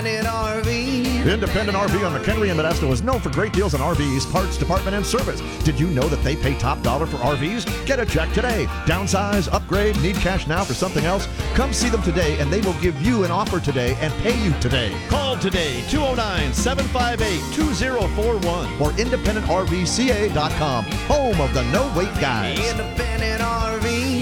Independent RV. Independent RV on McHenry and Modesto is known for great deals on RVs, parts, department, and service. Did you know that they pay top dollar for RVs? Get a check today. Downsize, upgrade, need cash now for something else? Come see them today, and they will give you an offer today and pay you today. Call today, 209-758-2041 or IndependentRVCA.com, home of the no-wait guys. Independent RV.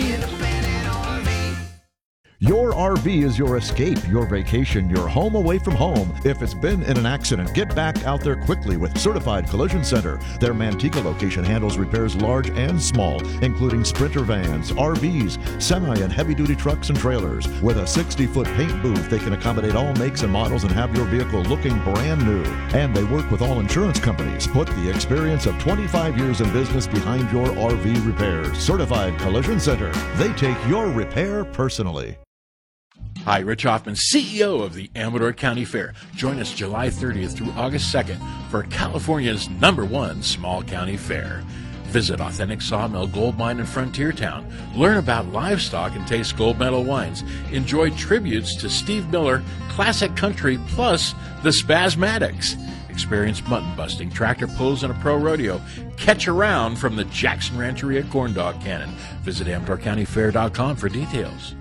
Your RV is your escape, your vacation, your home away from home. If it's been in an accident, get back out there quickly with Certified Collision Center. Their Manteca location handles repairs large and small, including Sprinter vans, RVs, semi and heavy-duty trucks and trailers. With a 60-foot paint booth, they can accommodate all makes and models and have your vehicle looking brand new. And they work with all insurance companies. Put the experience of 25 years in business behind your RV repairs. Certified Collision Center. They take your repair personally. Hi, Rich Hoffman, CEO of the Amador County Fair. Join us July 30th through August 2nd for California's #1 small county fair. Visit Authentic Sawmill Gold Mine in Frontier Town. Learn about livestock and taste gold medal wines. Enjoy tributes to Steve Miller, classic country, plus the Spasmatics. Experience mutton busting, tractor pulls, and a pro rodeo. Catch a round from the Jackson Rancheria Corn Dog Cannon. Visit AmadorCountyFair.com for details.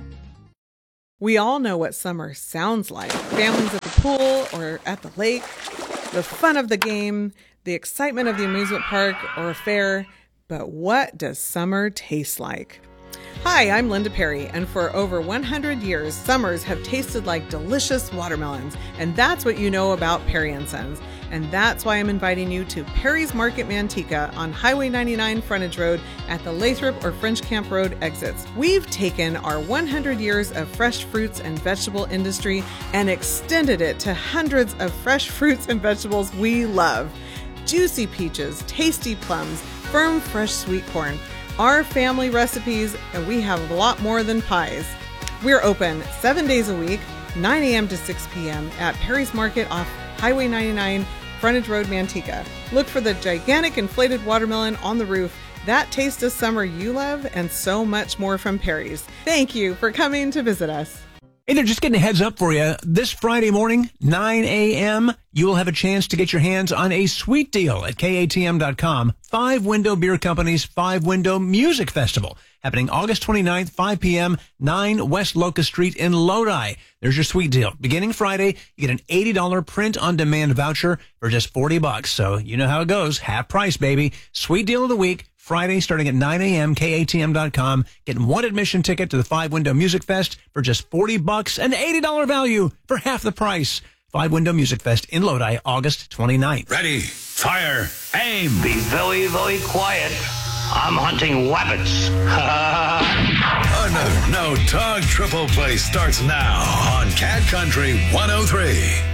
We all know what summer sounds like. Families at the pool or at the lake, the fun of the game, the excitement of the amusement park or a fair. But what does summer taste like? Hi, I'm Linda Perry, and for over 100 years, summers have tasted like delicious watermelons, and that's what you know about Perry & Sons. And that's why I'm inviting you to Perry's Market Manteca on Highway 99 Frontage Road at the Lathrop or French Camp Road exits. We've taken our 100 years of fresh fruits and vegetable industry and extended it to hundreds of fresh fruits and vegetables we love. Juicy peaches, tasty plums, firm fresh sweet corn. Our family recipes, and we have a lot more than pies. We're open 7 days a week, 9 a.m. to 6 p.m. at Perry's Market off Highway 99, Frontage Road, Manteca. Look for the gigantic inflated watermelon on the roof, that taste of summer you love, and so much more from Perry's. Thank you for coming to visit us. Hey there, just getting a heads up for you. This Friday morning, 9 a.m., you will have a chance to get your hands on a sweet deal at KATM.com. 5 Window Beer Company's 5 Window Music Festival, happening August 29th, 5 p.m., 9 West Locust Street in Lodi. There's your sweet deal. Beginning Friday, you get an $80 print-on-demand voucher for just $40. So you know how it goes. Half price, baby. Sweet deal of the week. Friday, starting at 9 a.m., KATM.com. Getting 1 admission ticket to the 5 Window Music Fest for just $40, an $80 value for half the price. 5 Window Music Fest in Lodi, August 29th. Ready, fire, aim. Be very, very quiet. I'm hunting rabbits. Another No Talk Triple Play starts now on Cat Country 103.